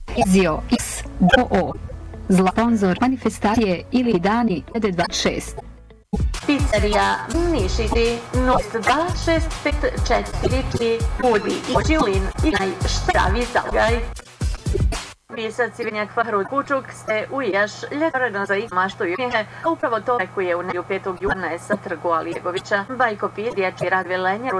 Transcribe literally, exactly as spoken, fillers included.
Izio X D O Zla sponzor manifestacije ili dani dvadeset šest. Pizzeria Nišiti nula dva šest pet četiri tri Budi i Čilin i najštravi zalgaj. Pisac Ivinjak Fahrud Kučuk ste u Ijaš ljetoreno za ih maštuju mjehe, a upravo to rekuje u nedjelju petog juna sa trgu Alijegovića. Bajko pije dječji rad Vilenja